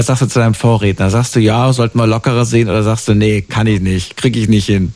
Was sagst du zu deinem Vorredner? Sagst du, ja, sollten wir lockerer sehen oder sagst du, nee, kann ich nicht, krieg ich nicht hin?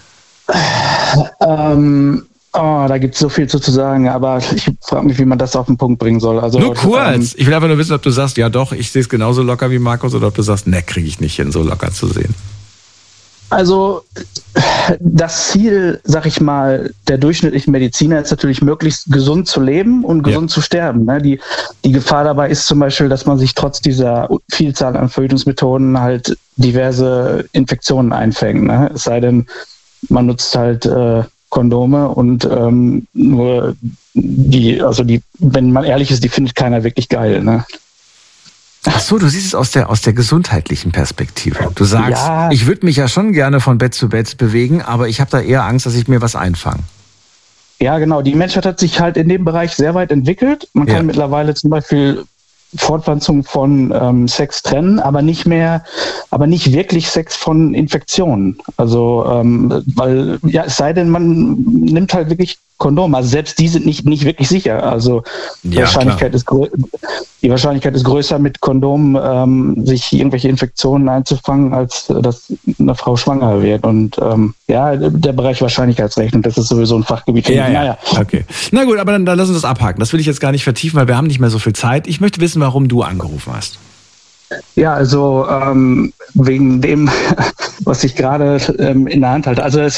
Da gibt es so viel zu sagen, aber ich frage mich, wie man das auf den Punkt bringen soll. Also, nur kurz. Ich will einfach nur wissen, ob du sagst, ja doch, ich sehe es genauso locker wie Markus, oder ob du sagst, ne, kriege ich nicht hin, so locker zu sehen. Also das Ziel, sag ich mal, der durchschnittlichen Mediziner ist natürlich, möglichst gesund zu leben und gesund zu sterben. Ne? Die Gefahr dabei ist zum Beispiel, dass man sich trotz dieser Vielzahl an Verhütungsmethoden halt diverse Infektionen einfängt. Ne? Es sei denn, man nutzt halt Kondome und nur wenn man ehrlich ist, die findet keiner wirklich geil. Ne? Ach so, du siehst es aus der gesundheitlichen Perspektive. Du sagst, ich würde mich ja schon gerne von Bett zu Bett bewegen, aber ich habe da eher Angst, dass ich mir was einfange. Ja, genau. Die Menschheit hat sich halt in dem Bereich sehr weit entwickelt. Man kann mittlerweile zum Beispiel Fortpflanzung von Sex trennen, aber nicht wirklich Sex von Infektionen. Also, weil, es sei denn, man nimmt halt wirklich Kondome. Also selbst die sind nicht wirklich sicher. Also die Wahrscheinlichkeit ist größer, mit Kondomen sich irgendwelche Infektionen einzufangen, als dass eine Frau schwanger wird. Und der Bereich Wahrscheinlichkeitsrechnung, das ist sowieso ein Fachgebiet. Ja. Okay. Na gut, aber dann lass uns das abhaken. Das will ich jetzt gar nicht vertiefen, weil wir haben nicht mehr so viel Zeit. Ich möchte wissen, warum du angerufen hast. Ja, also wegen dem, was ich gerade in der Hand halte. Also das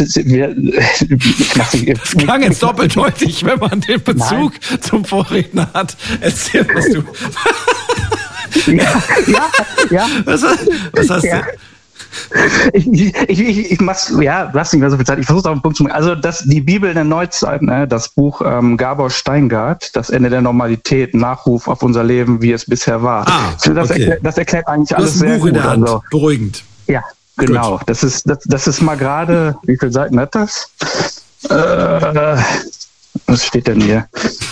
klang jetzt doppeldeutig, wenn man den Bezug zum Vorredner hat. Erzähl, was du... Ja. Was hast du... Ich mach's, du hast nicht mehr so viel Zeit. Ich versuche es auf den Punkt zu bringen. Also die Bibel der Neuzeit, ne, das Buch Gabor Steingart, das Ende der Normalität, Nachruf auf unser Leben, wie es bisher war. Das erklärt eigentlich alles sehr gut. Also, beruhigend. Ja, genau. Gut. Das ist mal gerade, wie viele Seiten hat das? Was steht denn hier?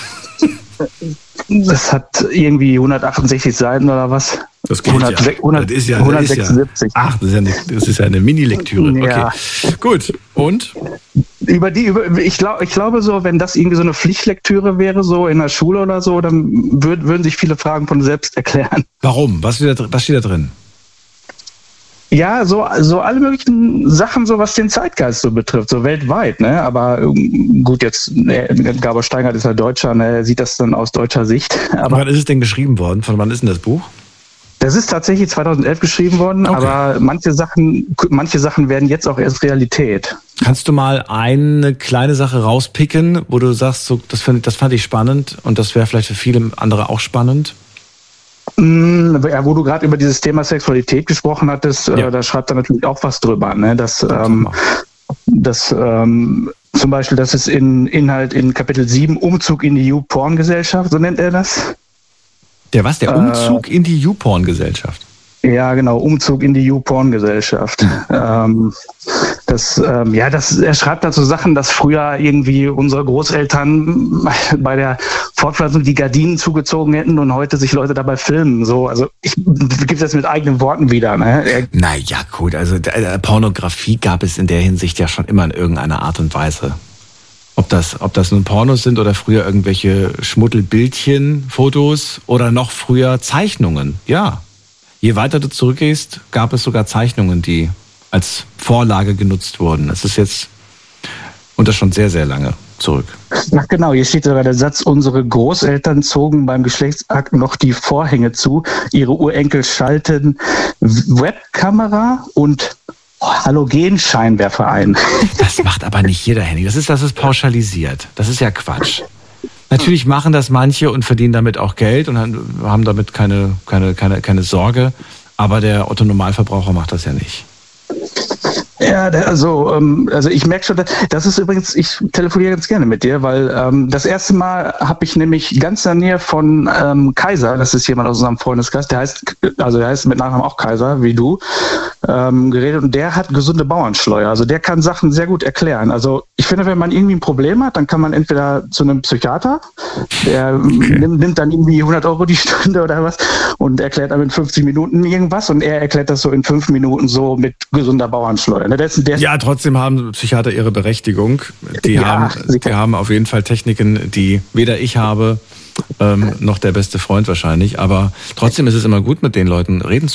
Das hat irgendwie 168 Seiten oder was? Das geht 176. Ach, das ist ja eine Mini-Lektüre. Ja. Okay, gut. Und? Ich glaube so, wenn das irgendwie so eine Pflichtlektüre wäre, so in der Schule oder so, dann würden sich viele Fragen von selbst erklären. Warum? Was steht da drin? Ja, so alle möglichen Sachen, so was den Zeitgeist so betrifft, so weltweit, ne? Aber gut, jetzt Gabor Steingart ist ja Deutscher, ne? Er sieht das dann aus deutscher Sicht. Aber wann ist es denn geschrieben worden? Von wann ist denn das Buch? Das ist tatsächlich 2011 geschrieben worden, aber manche Sachen werden jetzt auch erst Realität. Kannst du mal eine kleine Sache rauspicken, wo du sagst, so, das fand ich spannend und das wäre vielleicht für viele andere auch spannend? Ja, wo du gerade über dieses Thema Sexualität gesprochen hattest, da schreibt er natürlich auch was drüber, ne? Dass zum Beispiel, dass es Inhalt in Kapitel 7 Umzug in die YouPorn-Gesellschaft, so nennt er das. Der was? Der Umzug in die YouPorn-Gesellschaft? Ja, genau, Umzug in die YouPorn-Gesellschaft. Er schreibt dazu Sachen, dass früher irgendwie unsere Großeltern bei der Fortpflanzung die Gardinen zugezogen hätten und heute sich Leute dabei filmen. So, also ich gebe das mit eigenen Worten wieder. Ne? Naja, gut, also Pornografie gab es in der Hinsicht ja schon immer in irgendeiner Art und Weise. Ob das nun Pornos sind oder früher irgendwelche Schmuddelbildchen, Fotos oder noch früher Zeichnungen, ja. Je weiter du zurückgehst, gab es sogar Zeichnungen, die als Vorlage genutzt wurden. Das ist jetzt und das schon sehr, sehr lange zurück. Ach genau, hier steht sogar der Satz, unsere Großeltern zogen beim Geschlechtsakt noch die Vorhänge zu, ihre Urenkel schalten Webkamera und Halogenscheinwerfer ein. Das macht aber nicht jeder, Henning. Das ist pauschalisiert. Das ist ja Quatsch. Natürlich machen das manche und verdienen damit auch Geld und haben damit keine Sorge. Aber der Otto-Normalverbraucher macht das ja nicht. Ja, also ich merke schon, das ist übrigens, ich telefoniere ganz gerne mit dir, weil das erste Mal habe ich nämlich ganz in der Nähe von Kaiser, das ist jemand aus unserem Freundeskreis, der heißt mit Nachnamen auch Kaiser, wie du, geredet und der hat gesunde Bauernschläuer, also der kann Sachen sehr gut erklären. Also ich finde, wenn man irgendwie ein Problem hat, dann kann man entweder zu einem Psychiater, der nimmt dann irgendwie 100 € die Stunde oder was und erklärt dann in 50 Minuten irgendwas und er erklärt das so in 5 Minuten so mit gesunder Bauernschläuer. Ja, trotzdem haben Psychiater ihre Berechtigung. Die haben auf jeden Fall Techniken, die weder ich habe, noch der beste Freund wahrscheinlich. Aber trotzdem ist es immer gut, mit den Leuten reden